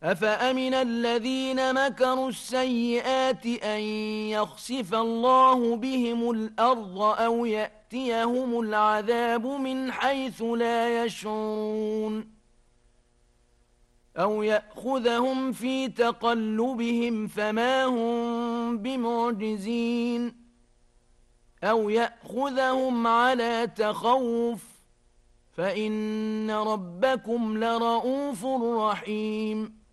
أفأمن الذين مكروا السيئات أن يخسف الله بهم الأرض أو يأتيهم العذاب من حيث لا يشعرون أو يأخذهم في تقلبهم فما هم بمعجزين أو يأخذهم على تخوف فإن ربكم لرؤوف رحيم